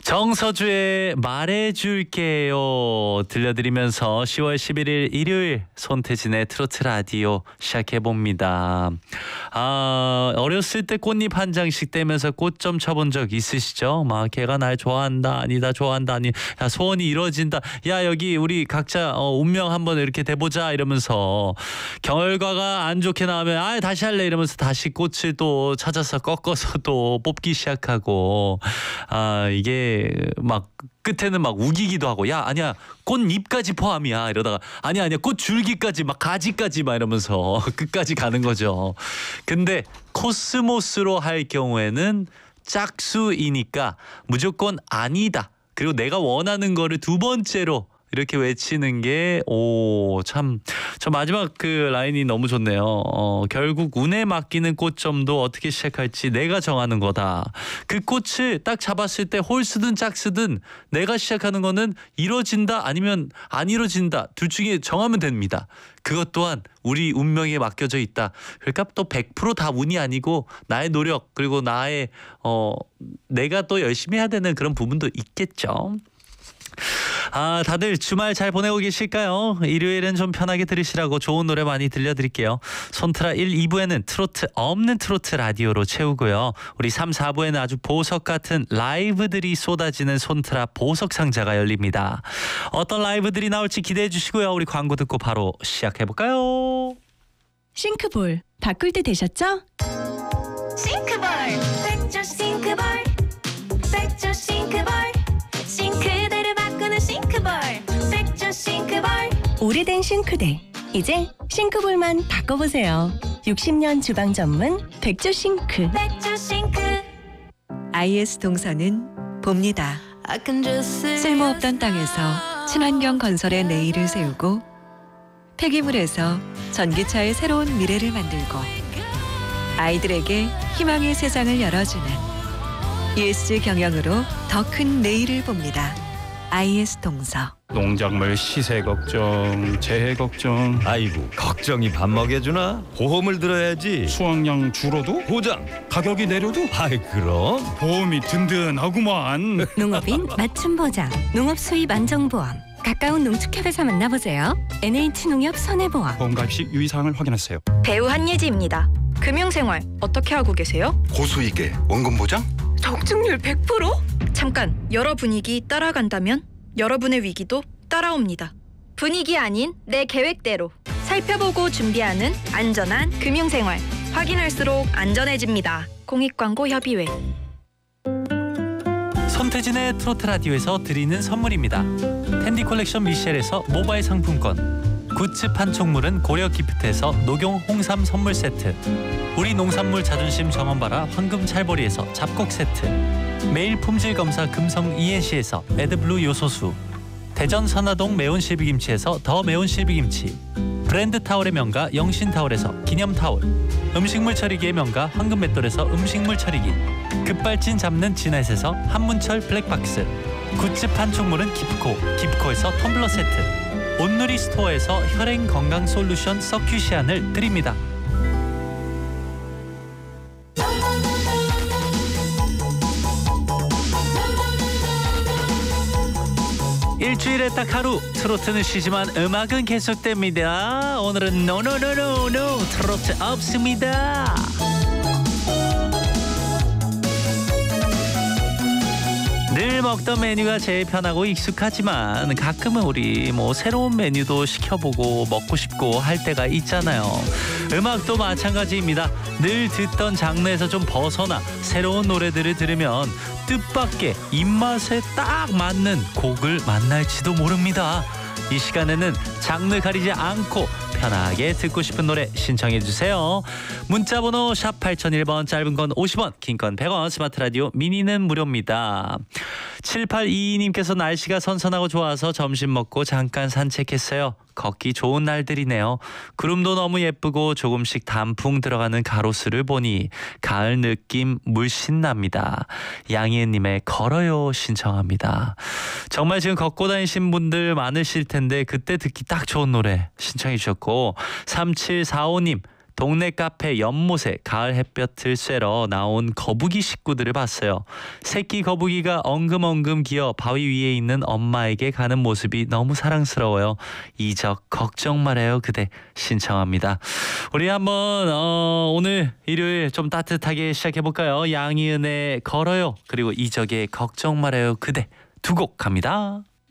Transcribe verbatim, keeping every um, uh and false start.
정서주의 말해줄게요 들려드리면서 시월 십일일 일요일 손태진의 트로트 라디오 시작해봅니다. 아, 어렸을 때 꽃잎 한 장씩 떼면서 꽃점 쳐본 적 있으시죠? 막 걔가 날 좋아한다 아니다 좋아한다 아니 야 소원이 이루어진다 야 여기 우리 각자 어, 운명 한번 이렇게 대보자 이러면서 결과가 안 좋게 나오면 아 다시 할래 이러면서 다시 꽃을 또 찾아서 꺾어서 또 뽑기 시작하고 아 이게 막 끝에는 막 우기기도 하고 야 아니야 꽃잎까지 포함이야 이러다가 아니야 아니야 꽃 줄기까지 막 가지까지 막 이러면서 끝까지 가는 거죠. 근데 코스모스로 할 경우에는 짝수이니까 무조건 아니다. 그리고 내가 원하는 거를 두 번째로 이렇게 외치는 게 오 참 저 마지막 그 라인이 너무 좋네요. 어, 결국 운에 맡기는 꽃점도 어떻게 시작할지 내가 정하는 거다. 그 꽃을 딱 잡았을 때 홀수든 짝수든 내가 시작하는 거는 이루어진다 아니면 안 이루어진다 둘 중에 정하면 됩니다. 그것 또한 우리 운명에 맡겨져 있다. 그러니까 또 백 퍼센트 다 운이 아니고 나의 노력 그리고 나의 어 내가 또 열심히 해야 되는 그런 부분도 있겠죠. 아 다들 주말 잘 보내고 계실까요? 일요일은 좀 편하게 들으시라고 좋은 노래 많이 들려드릴게요. 손트라 일, 이 부에는 트로트 없는 트로트 라디오로 채우고요. 우리 삼, 사 부에는 아주 보석 같은 라이브들이 쏟아지는 손트라 보석 상자가 열립니다. 어떤 라이브들이 나올지 기대해 주시고요. 우리 광고 듣고 바로 시작해볼까요? 싱크볼 바꿀 때 되셨죠? 싱크볼 백조 싱크볼 백조 싱크볼 싱크대를 바꾸는 싱크볼 백조 싱크볼 오래된 싱크대 이제 싱크볼만 바꿔보세요. 육십 년 주방 전문 백조 싱크. 백조 싱크 아이에스 동서는 봅니다. 쓸모없던 땅에서 친환경 건설의 내일을 세우고 폐기물에서 전기차의 새로운 미래를 만들고 아이들에게 희망의 세상을 열어주는 이에스지 경영으로 더 큰 내일을 봅니다. 아이에스 동서. 농작물 시세 걱정, 재해 걱정, 아이고 걱정이 밥 먹여주나? 보험을 들어야지. 수확량 줄어도 보장. 가격이 내려도 아이 그럼 보험이 든든하구만. 농업인 맞춤 보장, 농업 수입 안정보험. 가까운 농축협에서 만나보세요. 엔에이치농협 손해보험. 보험 가입 시 유의사항을 확인하세요. 배우 한예지입니다. 금융생활 어떻게 하고 계세요? 고수익에 원금 보장? 적중률 백 퍼센트? 잠깐, 여러 분위기 따라간다면 여러분의 위기도 따라옵니다. 분위기 아닌 내 계획대로 살펴보고 준비하는 안전한 금융생활. 확인할수록 안전해집니다. 공익광고협의회. 손태진의 트로트 라디오에서 드리는 선물입니다. 텐디 컬렉션 미셸에서 모바일 상품권, 굿즈 판촉물은 고려 기프트에서 녹용 홍삼 선물 세트, 우리 농산물 자존심 정원바라 황금 찰보리에서 잡곡 세트, 매일 품질 검사 금성 이엔시에서 에드블루 요소수, 대전 선화동 매운 실비김치에서 더 매운 실비김치, 브랜드 타월의 명가 영신 타월에서 기념 타월, 음식물 처리기의 명가 황금 맷돌에서 음식물 처리기, 급발진 잡는 진햇에서 한문철 블랙박스, 굿즈 판촉물은 기프코, 기프코에서 텀블러 세트, 온누리 스토어에서 혈행 건강 솔루션 서큐시안을 드립니다. 일주일에 딱 하루 트로트는 쉬지만 음악은 계속됩니다. 오늘은 노노노노노 트로트 없습니다. 늘 먹던 메뉴가 제일 편하고 익숙하지만 가끔은 우리 뭐 새로운 메뉴도 시켜보고 먹고 싶고 할 때가 있잖아요. 음악도 마찬가지입니다. 늘 듣던 장르에서 좀 벗어나 새로운 노래들을 들으면 뜻밖의 입맛에 딱 맞는 곡을 만날지도 모릅니다. 이 시간에는 장르 가리지 않고 편하게 듣고 싶은 노래 신청해 주세요. 문자번호 샵 팔공공일 번, 짧은 건 오십 원, 긴 건 백 원, 스마트 라디오 미니는 무료입니다. 칠팔이이 님께서 날씨가 선선하고 좋아서 점심 먹고 잠깐 산책했어요. 걷기 좋은 날들이네요. 구름도 너무 예쁘고 조금씩 단풍 들어가는 가로수를 보니 가을 느낌 물씬 납니다. 양희은님의 걸어요 신청합니다. 정말 지금 걷고 다니신 분들 많으실 텐데 그때 듣기 딱 좋은 노래 신청해 주셨고, 삼칠사오 님 동네 카페 연못에 가을 햇볕을 쐬러 나온 거북이 식구들을 봤어요. 새끼 거북이가 엉금엉금 기어 바위 위에 있는 엄마에게 가는 모습이 너무 사랑스러워요. 이적 걱정 말아요 그대 신청합니다. 우리 한번 어, 오늘 일요일 좀 따뜻하게 시작해볼까요? 양희은의 걸어요 그리고 이적의 걱정 말아요 그대 두 곡 갑니다.